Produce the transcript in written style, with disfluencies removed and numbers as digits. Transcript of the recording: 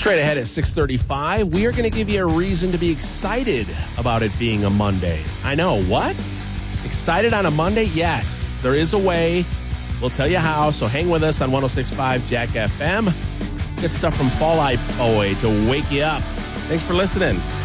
Straight ahead at 6:35, we are going to give you a reason to be excited about it being a Monday. I know, what? Excited on a Monday? Yes, there is a way. We'll tell you how, so hang with us on 106.5 Jack FM. Good stuff from Fall Out Boy to wake you up. Thanks for listening.